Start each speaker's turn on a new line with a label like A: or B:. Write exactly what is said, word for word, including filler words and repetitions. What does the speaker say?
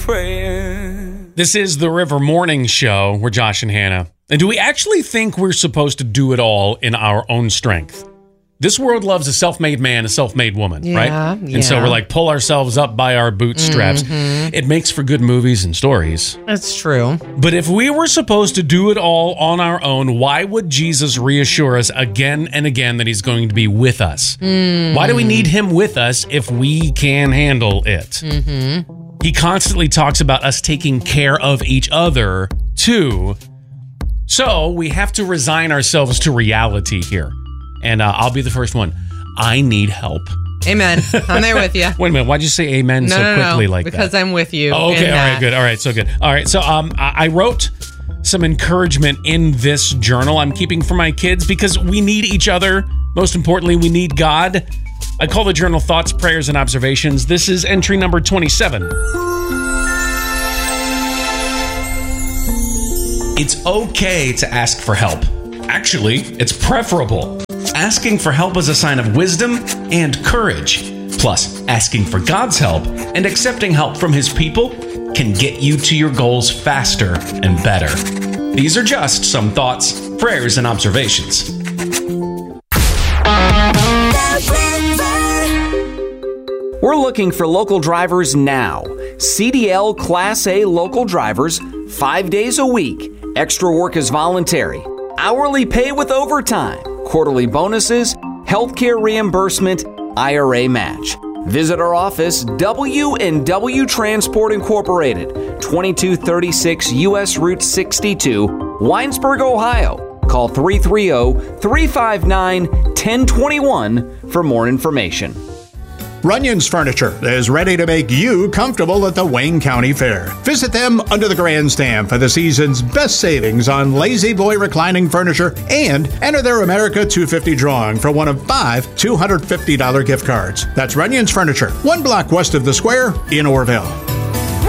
A: prayer.
B: This is the River Morning Show. We're Josh and Hannah. And do we actually think we're supposed to do it all in our own strength? This world loves a self-made man, a self-made woman,
C: yeah,
B: right?
C: Yeah.
B: And so we're like, pull ourselves up by our bootstraps.
C: Mm-hmm.
B: It makes for good movies and stories.
C: That's true.
B: But if we were supposed to do it all on our own, why would Jesus reassure us again and again that he's going to be with us?
C: Mm.
B: Why do we need him with us if we can handle it?
C: Mm-hmm.
B: He constantly talks about us taking care of each other, too. So we have to resign ourselves to reality here. And uh, I'll be the first one. I need help.
C: Amen. I'm there with you.
B: Wait a minute. Why'd you say amen
C: no,
B: so
C: no,
B: quickly
C: no,
B: like
C: because
B: that?
C: I'm with you.
B: Oh, okay.
C: in
B: All
C: that.
B: right. Good. All right. So good. All right. So um, I I wrote some encouragement in this journal I'm keeping for my kids because we need each other. Most importantly, we need God. I call the journal Thoughts, Prayers, and Observations. This is entry number twenty-seven. It's okay to ask for help. Actually, it's preferable. Asking for help is a sign of wisdom and courage. Plus, asking for God's help and accepting help from his people can get you to your goals faster and better. These are just some thoughts, prayers, and observations.
D: We're looking for local drivers now. C D L Class A local drivers, five days a week. Extra work is voluntary. Hourly pay with overtime. Quarterly bonuses, healthcare reimbursement, I R A match. Visit our office, W and W Transport Incorporated, twenty-two thirty-six U S Route sixty-two, Winesburg, Ohio. Call three three zero, three five nine, one zero two one for more information.
E: Runyon's Furniture is ready to make you comfortable at the Wayne County Fair. Visit them under the grandstand for the season's best savings on Lazy Boy reclining furniture and enter their America two fifty drawing for one of five two hundred fifty dollars gift cards. That's Runyon's Furniture, one block west of the square in Orville.